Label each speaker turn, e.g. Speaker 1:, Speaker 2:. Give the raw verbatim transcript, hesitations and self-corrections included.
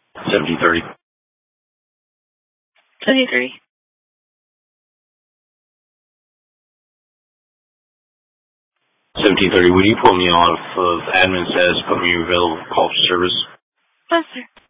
Speaker 1: seventeen thirty.
Speaker 2: seventeen thirty.
Speaker 1: seventeen thirty, would you pull me off of admin status, put me available call for service?
Speaker 2: Yes, sir.